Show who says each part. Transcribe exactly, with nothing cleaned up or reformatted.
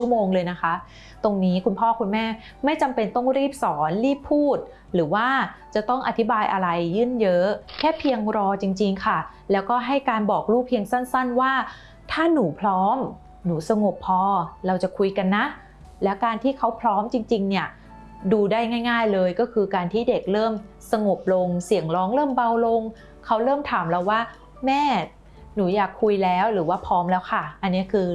Speaker 1: ชั่วโมงเลยนะคะตรงนี้คุณพ่อคุณแม่ไม่จำเป็นต้องรีบสอนรีบพูดหรือว่าจะต้องอธิบายอะไรยื่นเยอะแค่เพียงรอจริงๆค่ะแล้วก็ให้การบอกลูกเพียงสั้นๆว่าถ้าหนูพร้อมหนูสงบพอเราจะคุยกันนะและการที่เขาพร้อมจริงๆเนี่ยดูได้ง่ายๆเลยก็คือการที่เด็กเริ่มสงบลงเสียงร้องเริ่มเบาลงเขาเริ่มถามเราว่าแม่หนูอยากคุยแล้วหรือว่าพร้อมแล้วค่ะอันนี้คือ